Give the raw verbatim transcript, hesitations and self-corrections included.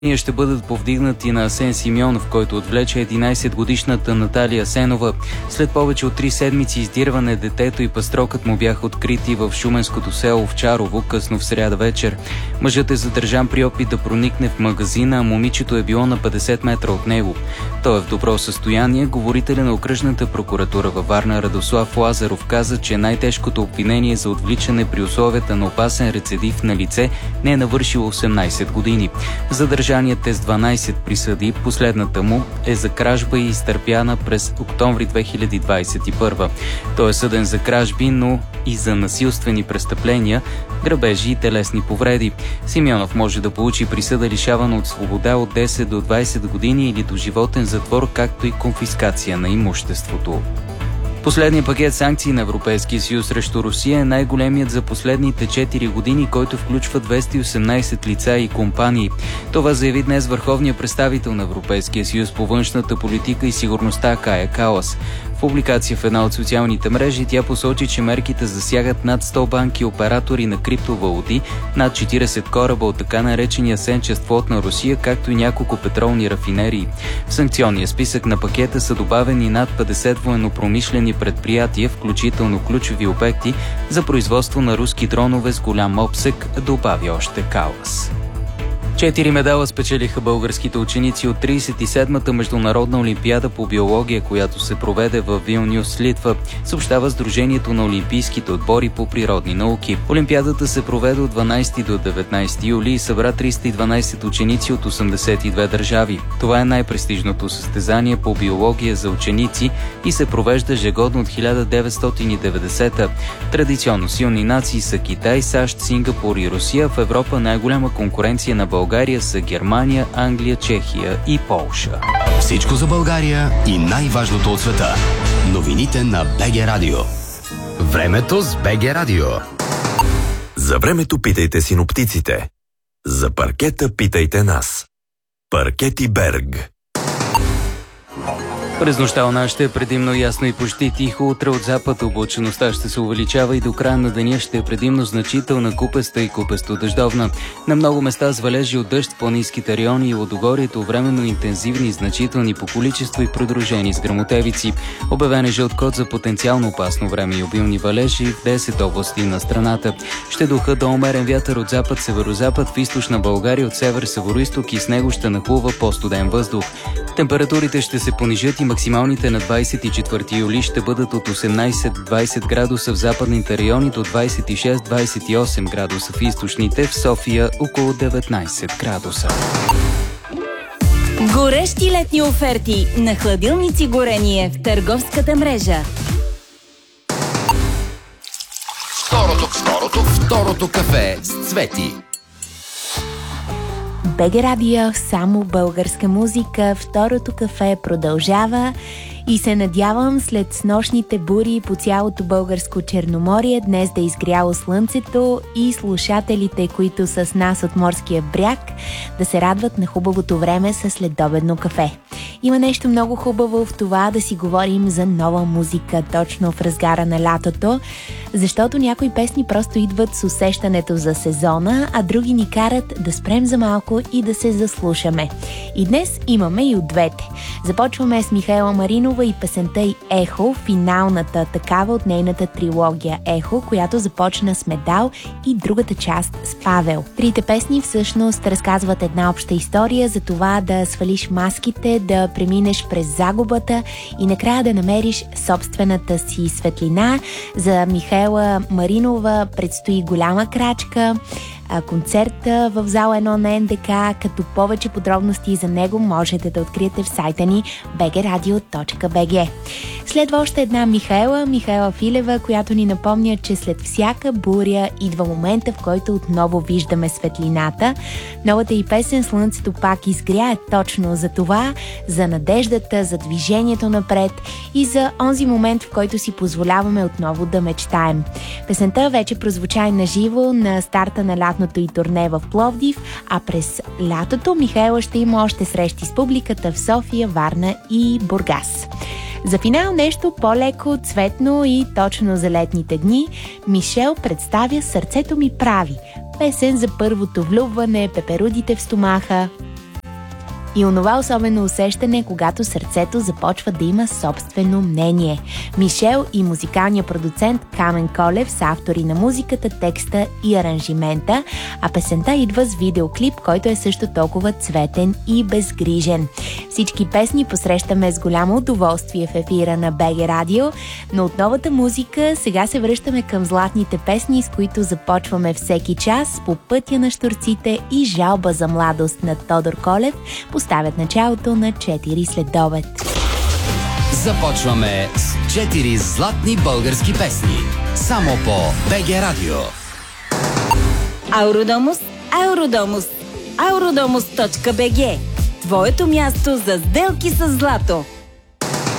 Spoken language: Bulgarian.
ще бъдат повдигнати на Асен Симеонов, който отвлече единайсетгодишната Наталия Асенова. След повече от три седмици издирване, детето и пастрокът му бяха открити в шуменското село Овчарово късно в сряда вечер. Мъжът е задържан при опит да проникне в магазина, а момичето е било на петдесет метра от него. Той е в добро състояние. Говорителя на окръжната прокуратура във Варна Радослав Лазаров каза, че най-тежкото обвинение за отвличане при условията на опасен рецидив на лице не е навършило осемнайсет години. Задържаният е с дванайсет присъди. Последната му е за кражба и изтърпяна през октомври две хиляди двайсет и първа. Той е съден за кражби, но и за насилствени престъпления, грабежи и телесни повреди. Симеонов може да получи присъда лишаване от свобода от десет до двайсет години или доживотен затвор, както и конфискация на имуществото. Последният пакет санкции на Европейския съюз срещу Русия е най-големият за последните четири години, който включва двеста и осемнайсет лица и компании. Това заяви днес върховният представител на Европейския съюз по външната политика и сигурността Кая Калас. В публикация в една от социалните мрежи тя посочи, че мерките засягат над сто банки оператори на криптовалути, над четирийсет кораба от така наречения сенчест флот на Русия, както и няколко петролни рафинерии. В санкционния списък на пакета са добавени над петдесет военно-промишлени предприятия, включително ключови обекти за производство на руски дронове с голям обсег, добави още Калас. Четири медала спечелиха българските ученици от трийсет и седмата международна олимпиада по биология, която се проведе в Вилнюс, Литва, съобщава Сдружението на олимпийските отбори по природни науки. Олимпиадата се проведе от дванайсети до деветнайсети юли и събра триста и дванайсет ученици от осемдесет и две държави. Това е най-престижното състезание по биология за ученици и се провежда ежегодно от хиляда деветстотин и деветдесета. Традиционно силни нации са Китай, САЩ, Сингапур и Русия. В Европа най-голяма конкуренция на България България са Германия, Англия, Чехия и Полша. Всичко за България и най-важното от света. Новините на БГ Радио. Времето с БГ Радио. За времето питайте синоптиците. За паркета питайте нас. Паркети Берг. През нощта у нас ще е предимно ясно и почти тихо. Утре от запад облачеността ще се увеличава и до края на деня ще е предимно значителна купеста и купесто-дъждовна. На много места с валежи от дъжд в планинските райони и лодогорието, временно интензивни и значителни по количество и придружени с гръмотевици. Обявен е жълт код за потенциално опасно време и обилни валежи в десет области на страната. Ще духа до умерен вятър от запад-северозапад в източна България, от север-североизток и с него ще нахлува по-студен въздух. Температурите ще се понижат и максималните на двайсет и четвърти юли ще бъдат от осемнайсет до двайсет градуса в западните райони до двайсет и шест до двайсет и осем градуса в източните, в София около деветнайсет градуса. Горещи летни оферти на хладилници горение в търговската мрежа. Второто, второто, второто кафе с Цвети. БГ Радио, само българска музика. Второто кафе продължава и се надявам след снощните бури по цялото българско Черноморие днес да е изгряло слънцето и слушателите, които са с нас от морския бряг, да се радват на хубавото време със следобедно кафе. Има нещо много хубаво в това да си говорим за нова музика точно в разгара на лятото, защото някои песни просто идват с усещането за сезона, а други ни карат да спрем за малко и да се заслушаме. И днес имаме и от двете. Започваме с Михаела Маринова и песента й Ехо, финалната такава от нейната трилогия Ехо, която започна с Медал и другата част с Павел. Трите песни всъщност разказват една обща история за това да свалиш маските, да преминеш през загубата и накрая да намериш собствената си светлина. За Михаела Маринова предстои голяма крачка, концерта в зала едно на Ен Де Ка, като повече подробности за него можете да откриете в сайта ни би джи радио точка би джи. Следва още една Михаела, Михаела Филева, която ни напомня, че след всяка буря идва момента, в който отново виждаме светлината. Новата й песен "Слънцето пак изгря" е точно за това, за надеждата, за движението напред и за онзи момент, в който си позволяваме отново да мечтаем. Песента вече прозвуча и на живо на старта на лятното и турне в Пловдив, а през лятото Михаела ще има още срещи с публиката в София, Варна и Бургас. За финал нещо по-леко, цветно и точно за летните дни. Мишел представя "Сърцето ми прави", песен за първото влюбване, пеперудите в стомаха. и онова особено усещане, когато сърцето започва да има собствено мнение. Мишел и музикалният продуцент Камен Колев са автори на музиката, текста и аранжимента, а песента идва с видеоклип, който е също толкова цветен и безгрижен. Всички песни посрещаме с голямо удоволствие в ефира на БГ Радио, но от новата музика сега се връщаме към златните песни, с които започваме всеки час. По пътя на щурците и Жалба за младост на Тодор Колев поставят началото на четири следобед. Започваме с четири златни български песни. Само по БГ Радио. Ауродомус, Ауродомус, ауродомус точка би джи. Твоето място за сделки с злато.